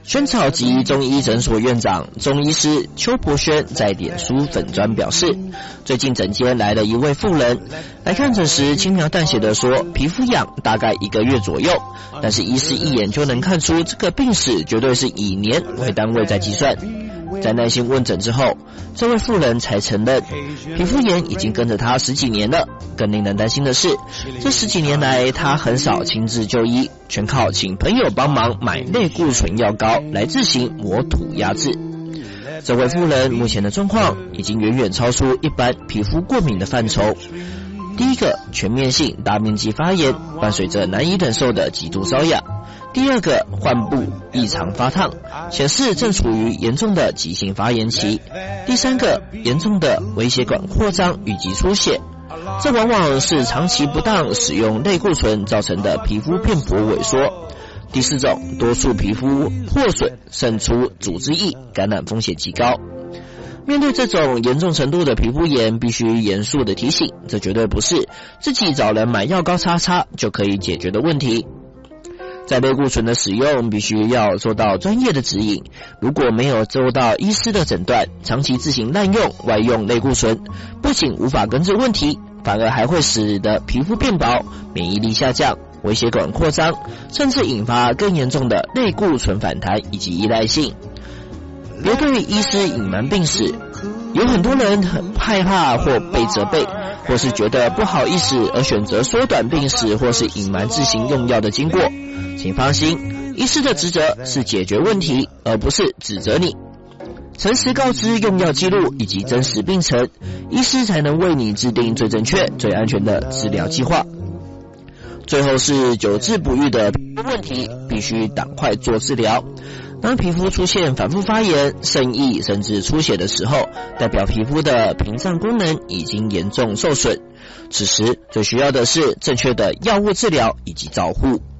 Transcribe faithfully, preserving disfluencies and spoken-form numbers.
萱草集中医诊所院长中医师邱博轩在脸书粉专表示，最近诊间来了一位妇人，来看诊时轻描淡写的说皮肤痒大概一个月左右，但是医师一眼就能看出这个病史绝对是以年为单位在计算。在耐心问诊之后，这位妇人才承认皮肤炎已经跟着她十几年了。更令人担心的是，这十几年来她很少亲自就医，全靠请朋友帮忙买类固醇药膏来自行磨土压制。这位妇人目前的状况已经远远超出一般皮肤过敏的范畴。第一个，全面性大面积发炎，伴随着难以忍受的极度瘙痒。第二个，患部异常发烫，显示正处于严重的急性发炎期。第三个，严重的微血管扩张以及出血，这往往是长期不当使用类固醇造成的皮肤片薄萎缩。第四种，多数皮肤破损渗出组织液，感染风险极高。面对这种严重程度的皮肤炎，必须严肃的提醒，这绝对不是自己找人买药膏擦擦就可以解决的问题。在类固醇的使用必须要做到专业的指引，如果没有做到医师的诊断，长期自行滥用外用类固醇，不仅无法根治问题，反而还会使得皮肤变薄、免疫力下降、微血管扩张，甚至引发更严重的类固醇反弹以及依赖性。别对医师隐瞒病史，有很多人很害怕或被责备，或是觉得不好意思而选择缩短病史或是隐瞒自行用药的经过。请放心，医师的职责是解决问题，而不是指责你。诚实告知用药记录以及真实病程，医师才能为你制定最正确、最安全的治疗计划。最后是久治不愈的皮肤问题，必须赶快做治疗。当皮肤出现反复发炎、渗液甚至出血的时候，代表皮肤的屏障功能已经严重受损。此时最需要的是正确的药物治疗以及照护。